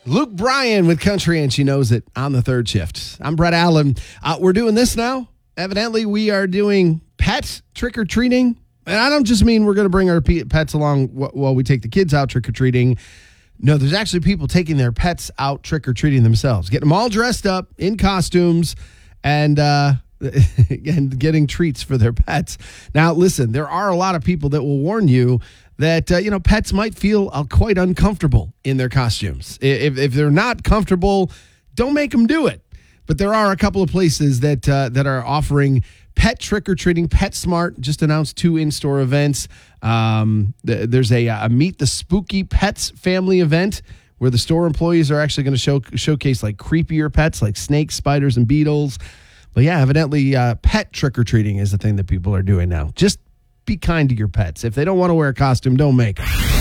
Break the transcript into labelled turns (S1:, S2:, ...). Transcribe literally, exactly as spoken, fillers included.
S1: Luke Bryan with Country, and she knows it on the third shift. I'm Brett Allen. Uh, we're doing this now. Evidently, we are doing pet trick-or-treating. And I don't just mean we're going to bring our pets along while we take the kids out trick-or-treating. No, there's actually people taking their pets out trick-or-treating themselves, getting them all dressed up in costumes and uh, and getting treats for their pets. Now, listen, there are a lot of people that will warn you that, uh, you know, pets might feel uh, quite uncomfortable in their costumes. If, if they're not comfortable, don't make them do it. But there are a couple of places that uh, that are offering pet trick-or-treating. PetSmart just announced two in-store events. Um, th- there's a, a Meet the Spooky Pets family event where the store employees are actually going to show showcase like creepier pets like snakes, spiders, and beetles. But yeah, evidently uh, pet trick-or-treating is the thing that people are doing now. Just be kind to your pets. If they don't want to wear a costume, don't make them.